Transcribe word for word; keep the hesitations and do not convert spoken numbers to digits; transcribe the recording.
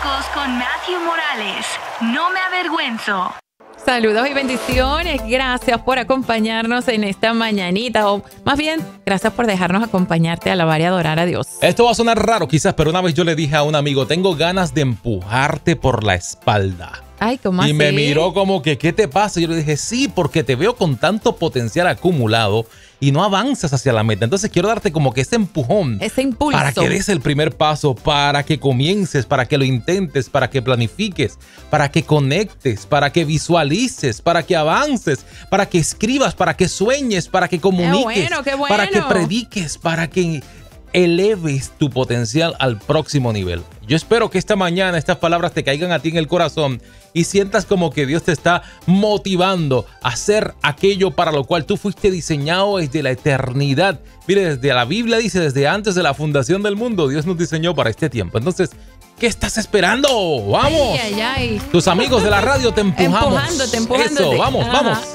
Locos con Matthew Morales. No me avergüenzo. Saludos y bendiciones. Gracias por acompañarnos en esta mañanita. O más bien, gracias por dejarnos acompañarte a alabar y adorar a Dios. Esto va a sonar raro quizás, pero una vez yo le dije a un amigo, tengo ganas de empujarte por la espalda. Ay, ¿cómo así? Y me miró como que, ¿qué te pasa? Yo le dije, sí, porque te veo con tanto potencial acumulado y no avanzas hacia la meta. Entonces quiero darte como que ese empujón. Ese impulso. Para que des el primer paso, para que comiences, para que lo intentes, para que planifiques, para que conectes, para que visualices, para que avances, para que escribas, para que sueñes, para que comuniques, qué bueno, qué bueno. para que prediques, para que eleves tu potencial al próximo nivel. Yo espero que esta mañana estas palabras te caigan a ti en el corazón y sientas como que Dios te está motivando a hacer aquello para lo cual tú fuiste diseñado desde la eternidad. Mire, desde la Biblia dice, desde antes de la fundación del mundo, Dios nos diseñó para este tiempo. Entonces, ¿qué estás esperando? ¡Vamos! Ay, ay, ay. Tus amigos de la radio te empujamos. Empujándote, empujándote. Eso, vamos, Ajá. vamos.